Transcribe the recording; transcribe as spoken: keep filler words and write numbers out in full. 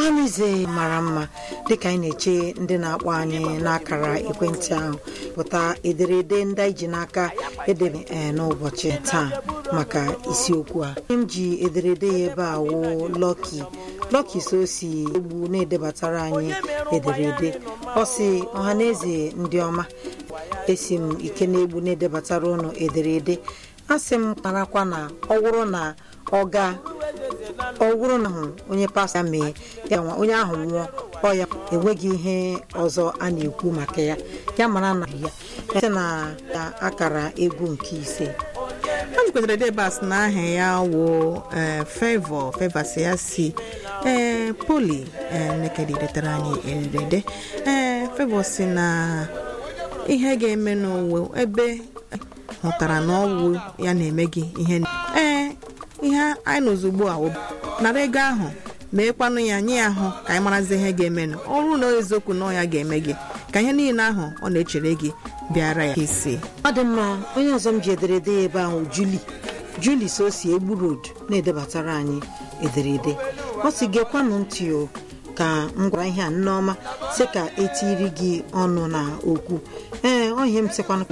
ọhaneze mara mma dịka anyị na-eche ndị na-akpọ anyị n'akara ekwentị ahụ pụta ederede ndị anyị ji n'aka edebe n'ụbọchị taa maka isiokwu a. M ji ederede ya ebe a wụ Lucky Lucky so si egbu na-edebatara anyị ederede. Ọ si ọhaneze ndị ọma, esi m ike na-egbu na-edebatara ụnụ ederede. Asị m marakwa na ọ wụrụ na ọ ga ọ wụrụ na onye pastọ mee ya nwa onye ahụ nwụọ ọ ya enweghị ihe ọzọ a na-ekwu maka ya ya mara na ya site na akara egwu nke ise. Anyị kwesịrị debas na aha ya wụ Favor Favor si ya si ee Poli nekedi detara anyị ederede. ee Favor si na ihe ga-eme n'ụwa ebe hụtara na ọwụ ya na-eme gị ihe ee ihe anyị n'ozugbo a nara ego ahụ meekwanụ ya nye ahụ ka anyị marazi ihe ga-emenụ. Ọrụ na eziokwu na ya ga-eme gị ka ihe niile ahụ ọ na-echere gị bịara ya isi. Ọ dị mma. Onye ọzọ m ji ederede ya ebe ahụ Julie Julie so si Egbu Road na-edebatara anyị ederede. Ọ si gekwanụ ntị o ka m gwara ihe a Nneọma sị ka etiri gị ọnụ na okwu. ee ọ ihe m sịkwanụ